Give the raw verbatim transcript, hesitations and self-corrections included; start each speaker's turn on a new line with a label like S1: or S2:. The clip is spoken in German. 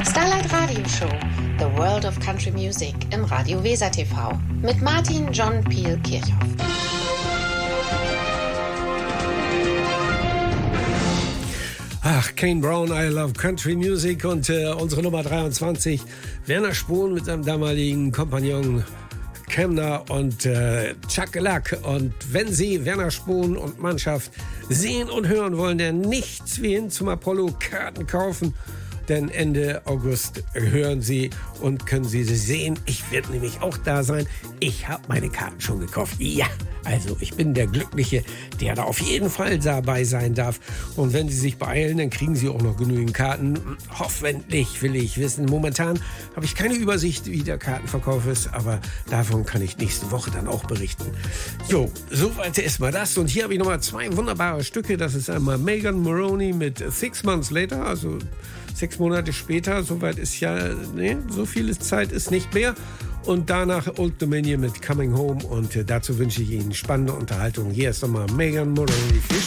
S1: Starlight Radio Show, The World of Country Music im Radio Weser T V mit Martin John Peel Kirchhoff.
S2: Ach, Kane Brown, I Love Country Music und äh, unsere Nummer dreiundzwanzig, Werner Spohn mit seinem damaligen Kompagnon Kemner und äh, Chuck Luck. Und wenn Sie Werner Spohn und Mannschaft sehen und hören wollen, dann nichts wie hin zum Apollo Karten kaufen. Denn Ende August hören Sie und können Sie sie sehen. Ich werde nämlich auch da sein. Ich habe meine Karten schon gekauft. Ja, also ich bin der Glückliche, der da auf jeden Fall dabei sein darf. Und wenn Sie sich beeilen, dann kriegen Sie auch noch genügend Karten. Hoffentlich, will ich wissen. Momentan habe ich keine Übersicht, wie der Kartenverkauf ist. Aber davon kann ich nächste Woche dann auch berichten. Jo, soweit erstmal das. Und hier habe ich nochmal zwei wunderbare Stücke. Das ist einmal Megan Moroney mit Six Months Later, also Sechs Monate später, soweit ist ja, nee, so viel Zeit ist nicht mehr. Und danach Old Dominion mit Coming Home. Und äh, dazu wünsche ich Ihnen spannende Unterhaltung. Hier ist nochmal Megan Moroney. Viel